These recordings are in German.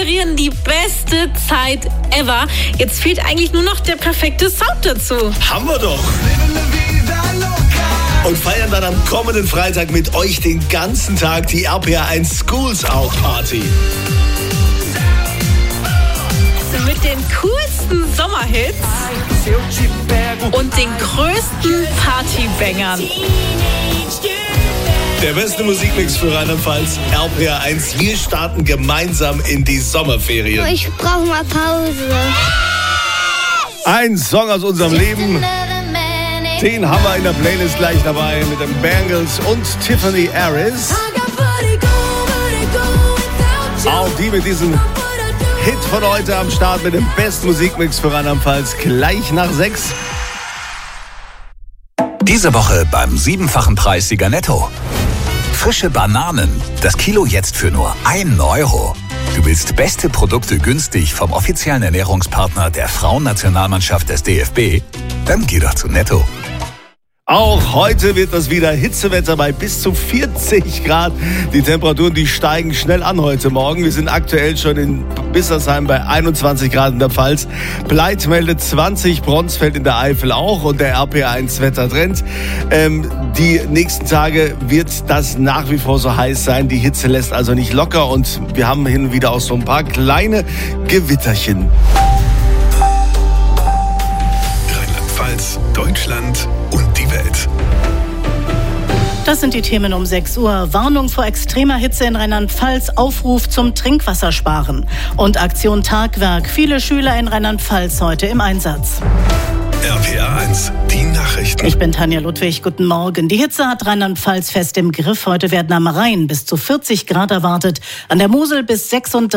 Sommerferien die beste Zeit ever. Jetzt fehlt eigentlich nur noch der perfekte Sound dazu. Haben wir doch. Und feiern dann am kommenden Freitag mit euch den ganzen Tag die RPR1 Schools Out Party. Mit den coolsten Sommerhits und den größten Partybangern. Der beste Musikmix für Rheinland-Pfalz, RPR1. Wir starten gemeinsam in die Sommerferien. Ich brauche mal Pause. Ein Song aus unserem Leben. Den haben wir in der Playlist gleich dabei mit den Bangles und Tiffany Harris. Auch die mit diesem Hit von heute am Start mit dem besten Musikmix für Rheinland-Pfalz gleich nach 6. Diese Woche beim 7-fachen Preissieger Netto. Frische Bananen. Das Kilo jetzt für nur 1 Euro. Du willst beste Produkte günstig vom offiziellen Ernährungspartner der Frauennationalmannschaft des DFB? Dann geh doch zu Netto. Auch heute wird das wieder Hitzewetter bei bis zu 40 Grad. Die Temperaturen, die steigen schnell an heute Morgen. Wir sind aktuell schon in Bissersheim bei 21 Grad in der Pfalz. Bleit meldet 20, Bronsfeld in der Eifel auch und der RPR1 Wettertrend. Die nächsten Tage wird das nach wie vor so heiß sein. Die Hitze lässt also nicht locker und wir haben hin und wieder auch so ein paar kleine Gewitterchen. Rheinland-Pfalz, Deutschland und die Welt. Das sind die Themen um 6 Uhr. Warnung vor extremer Hitze in Rheinland-Pfalz, Aufruf zum Trinkwassersparen. Und Aktion Tagwerk. Viele Schüler in Rheinland-Pfalz heute im Einsatz. RPR1, die Nachrichten. Ich bin Tanja Ludwig, guten Morgen. Die Hitze hat Rheinland-Pfalz fest im Griff. Heute werden am Rhein bis zu 40 Grad erwartet, an der Mosel bis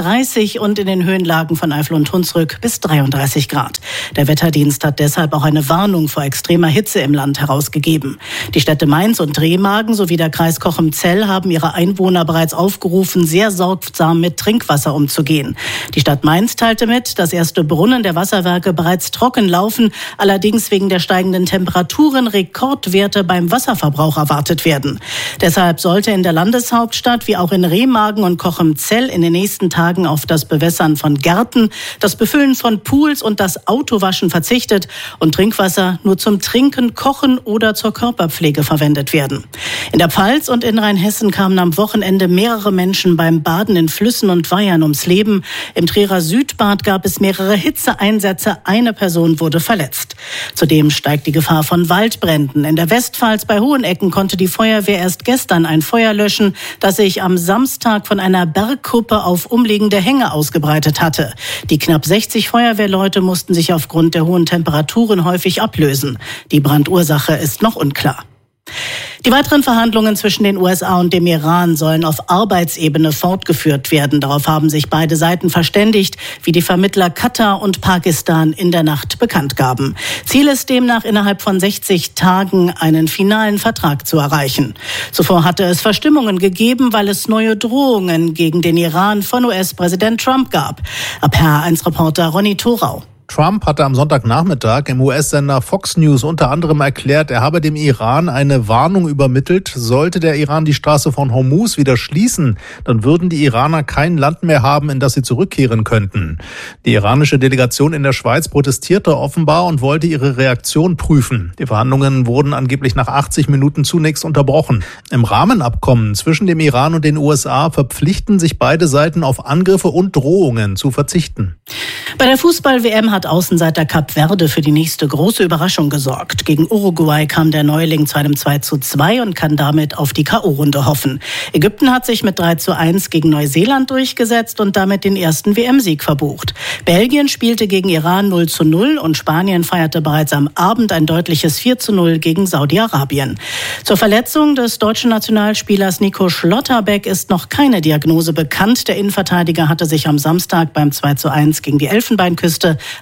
36 und in den Höhenlagen von Eifel und Hunsrück bis 33 Grad. Der Wetterdienst hat deshalb auch eine Warnung vor extremer Hitze im Land herausgegeben. Die Städte Mainz und Remagen sowie der Kreis Cochem-Zell haben ihre Einwohner bereits aufgerufen, sehr sorgsam mit Trinkwasser umzugehen. Die Stadt Mainz teilte mit, dass erste Brunnen der Wasserwerke bereits trocken laufen, allerdings wegen der steigenden Temperaturen Rekordwerte beim Wasserverbrauch erwartet werden. Deshalb sollte in der Landeshauptstadt wie auch in Remagen und Cochem-Zell in den nächsten Tagen auf das Bewässern von Gärten, das Befüllen von Pools und das Autowaschen verzichtet und Trinkwasser nur zum Trinken, Kochen oder zur Körperpflege verwendet werden. In der Pfalz und in Rheinhessen kamen am Wochenende mehrere Menschen beim Baden in Flüssen und Weihern ums Leben. Im Trierer Südbad gab es mehrere Hitzeeinsätze. Eine Person wurde verletzt. Zudem steigt die Gefahr von Waldbränden. In der Westpfalz bei Hohenecken konnte die Feuerwehr erst gestern ein Feuer löschen, das sich am Samstag von einer Bergkuppe auf umliegende Hänge ausgebreitet hatte. Die knapp 60 Feuerwehrleute mussten sich aufgrund der hohen Temperaturen häufig ablösen. Die Brandursache ist noch unklar. Die weiteren Verhandlungen zwischen den USA und dem Iran sollen auf Arbeitsebene fortgeführt werden. Darauf haben sich beide Seiten verständigt, wie die Vermittler Katar und Pakistan in der Nacht bekannt gaben. Ziel ist demnach, innerhalb von 60 Tagen einen finalen Vertrag zu erreichen. Zuvor hatte es Verstimmungen gegeben, weil es neue Drohungen gegen den Iran von US-Präsident Trump gab. RPR1-Reporter Ronny Thorau. Trump hatte am Sonntagnachmittag im US-Sender Fox News unter anderem erklärt, er habe dem Iran eine Warnung übermittelt. Sollte der Iran die Straße von Hormuz wieder schließen, dann würden die Iraner kein Land mehr haben, in das sie zurückkehren könnten. Die iranische Delegation in der Schweiz protestierte offenbar und wollte ihre Reaktion prüfen. Die Verhandlungen wurden angeblich nach 80 Minuten zunächst unterbrochen. Im Rahmenabkommen zwischen dem Iran und den USA verpflichten sich beide Seiten auf Angriffe und Drohungen zu verzichten. Bei der Fußball-WM hat Außenseiter Kap Verde für die nächste große Überraschung gesorgt. Gegen Uruguay kam der Neuling zu einem 2:2 und kann damit auf die K.O.-Runde hoffen. Ägypten hat sich mit 3:1 gegen Neuseeland durchgesetzt und damit den ersten WM-Sieg verbucht. Belgien spielte gegen Iran 0:0 und Spanien feierte bereits am Abend ein deutliches 4:0 gegen Saudi-Arabien. Zur Verletzung des deutschen Nationalspielers Nico Schlotterbeck ist noch keine Diagnose bekannt. Der Innenverteidiger hatte sich am Samstag beim 2:1 gegen die Elfenbeinküste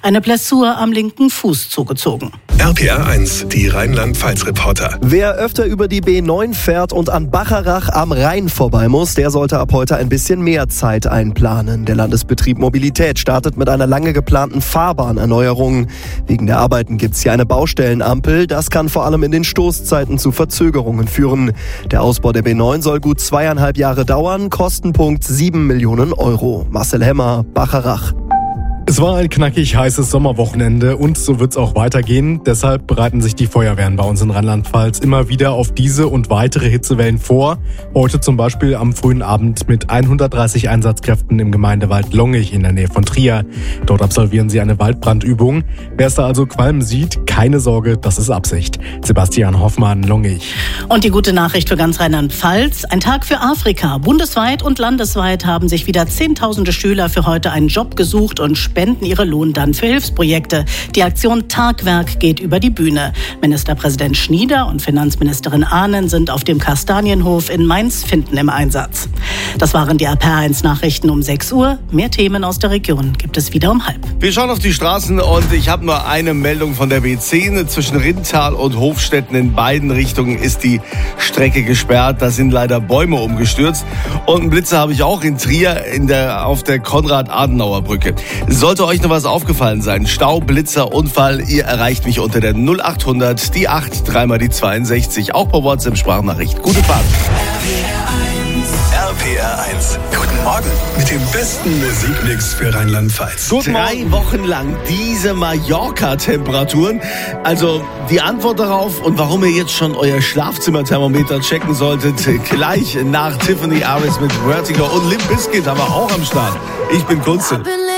eine Blessur am linken Fuß zugezogen. RPA 1, die Rheinland-Pfalz-Reporter. Wer öfter über die B9 fährt und an Bacharach am Rhein vorbei muss, der sollte ab heute ein bisschen mehr Zeit einplanen. Der Landesbetrieb Mobilität startet mit einer lange geplanten Fahrbahnerneuerung. Wegen der Arbeiten gibt es hier eine Baustellenampel. Das kann vor allem in den Stoßzeiten zu Verzögerungen führen. Der Ausbau der B9 soll gut 2,5 Jahre dauern. Kostenpunkt 7 Millionen Euro. Marcel Hemmer, Bacharach. Es war ein knackig heißes Sommerwochenende und so wird's auch weitergehen. Deshalb bereiten sich die Feuerwehren bei uns in Rheinland-Pfalz immer wieder auf diese und weitere Hitzewellen vor. Heute zum Beispiel am frühen Abend mit 130 Einsatzkräften im Gemeindewald Longich in der Nähe von Trier. Dort absolvieren sie eine Waldbrandübung. Wer es da also Qualm sieht, keine Sorge, das ist Absicht. Sebastian Hoffmann, Longich. Und die gute Nachricht für ganz Rheinland-Pfalz, ein Tag für Afrika. Bundesweit und landesweit haben sich wieder Zehntausende Schüler für heute einen Job gesucht und spenden ihre Lohn dann für Hilfsprojekte. Die Aktion Tagwerk geht über die Bühne. Ministerpräsident Schnieder und Finanzministerin Ahnen sind auf dem Kastanienhof in Mainz-Finthen im Einsatz. Das waren die RPA 1 Nachrichten um 6 Uhr. Mehr Themen aus der Region gibt es wieder um 12:30. Wir schauen auf die Straßen und ich habe nur eine Meldung von der B10. Zwischen Rintal und Hofstetten in beiden Richtungen ist die Strecke gesperrt. Da sind leider Bäume umgestürzt. Und einen Blitzer habe ich auch in Trier auf der Konrad-Adenauer-Brücke. Sollte euch noch was aufgefallen sein, Stau, Blitzer, Unfall, ihr erreicht mich unter der 0800, die 8, 3 mal die 62, auch per WhatsApp-Sprachnachricht. Gute Fahrt. RPA 1, guten Morgen mit dem besten Musikmix für Rheinland-Pfalz. 3 Wochen lang diese Mallorca-Temperaturen. Also die Antwort darauf und warum ihr jetzt schon euer Schlafzimmerthermometer checken solltet, gleich nach Tiffany Aris mit Vertigo und Limp Bizkit, aber auch am Start. Ich bin Kunze.